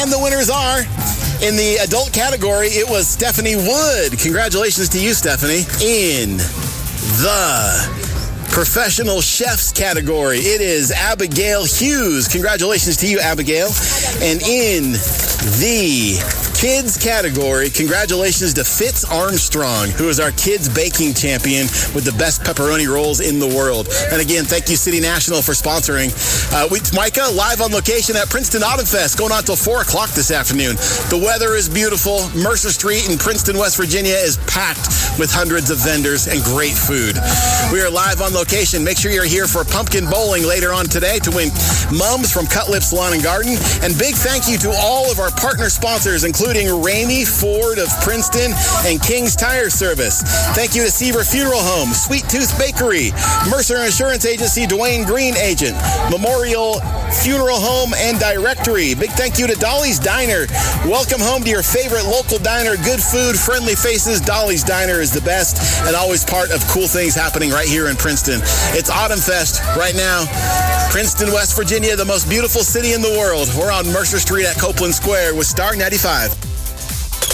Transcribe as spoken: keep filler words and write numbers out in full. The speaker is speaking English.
And the winners are, in the adult category, it was Stephanie Wood. Congratulations to you, Stephanie. In the professional chefs category, it is Abigail Hughes. Congratulations to you, Abigail. And in the kids category, congratulations to Fitz Armstrong, who is our kids baking champion with the best pepperoni rolls in the world. And again, thank you, City National, for sponsoring. Uh, it's Micah, live on location at Princeton Autumn Fest, going on till four o'clock this afternoon. The weather is beautiful. Mercer Street in Princeton, West Virginia is packed with hundreds of vendors and great food. We are live on location. Make sure you're here for pumpkin bowling later on today to win mums from Cut Lip Salon and Garden. And big thank you to all of our partner sponsors, including Ramey Ford of Princeton and King's Tire Service. Thank you to Seaver Funeral Home, Sweet Tooth Bakery, Mercer Insurance Agency, Dwayne Green Agent, Memorial Funeral Home and Directory. Big thank you to Dolly's Diner. Welcome home to your favorite local diner. Good food, friendly faces. Dolly's Diner is the best and always part of cool things happening right here in Princeton. It's Autumn Fest right now. Princeton, West Virginia, the most beautiful city in the world. We're on Mercer Street at Copeland Square with Star ninety-five.